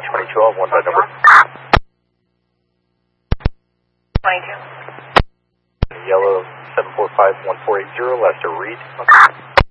2212, one by number. 22. Yellow 7451480, Lester Reed.